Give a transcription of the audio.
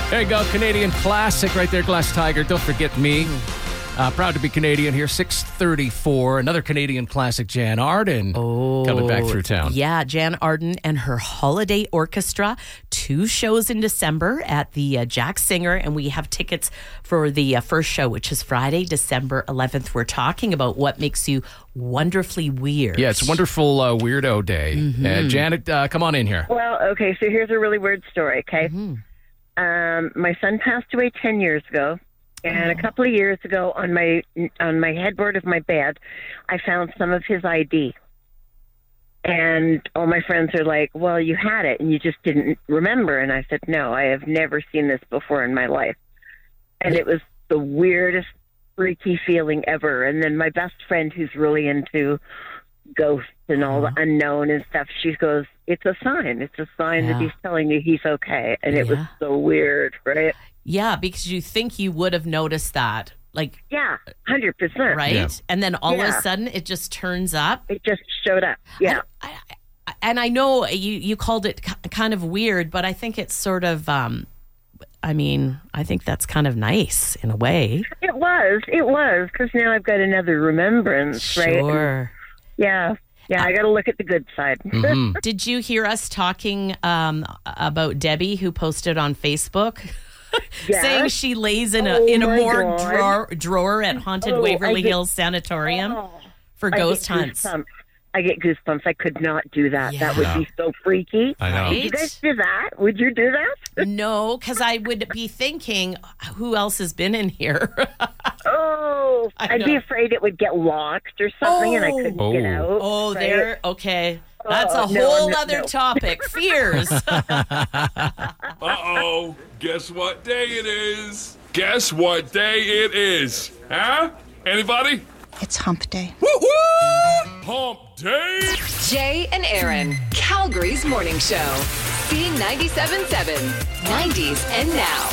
There you go, Canadian classic right there, Glass Tiger. Don't forget me. Proud to be Canadian here, 6:34. Another Canadian classic, Jan Arden, coming back through town. Yeah, Jan Arden and her Holiday Orchestra. 2 shows in December at the Jack Singer, and we have tickets for the first show, which is Friday, December 11th. We're talking about what makes you wonderfully weird. Yeah, it's Wonderful Weirdo Day. Janet, come on in here. Well, okay, so here's a really weird story, okay? My son passed away 10 years ago. And a couple of years ago, on my headboard of my bed, I found some of his ID. And all my friends are like, well, you had it and you just didn't remember. And I said, no, I have never seen this before in my life. And it was the weirdest, freaky feeling ever. And then my best friend, who's really into ghosts and all the unknown and stuff, she goes, it's a sign. It's a sign that he's telling you he's okay. And it was so weird, right? Yeah, because you think you would have noticed that. Like, yeah, 100%. Right? Yeah. And then all of a sudden it just turns up. It just showed up. Yeah. And I know you called it kind of weird, but I think it's sort of, I think that's kind of nice in a way. It was, because now I've got another remembrance, right? Sure. And I got to look at the good side. Did you hear us talking about Debbie, who posted on Facebook? Saying she lays in a morgue drawer at Haunted Waverly Hills Sanatorium for ghost hunts. I get goosebumps. I could not do that. Yeah. That would be so freaky. I know. Would you guys do that? Would you do that? No, because I would be thinking, who else has been in here? I'd be afraid it would get locked or something and I couldn't get out. Oh, right? there. Okay. That's a whole other topic. Fears. Uh-oh. Guess what day it is? Guess what day it is? Huh? Anybody? It's hump day. Woo-woo! Hump day! Jay and Aaron, Calgary's morning show. C97.7, 90s and now.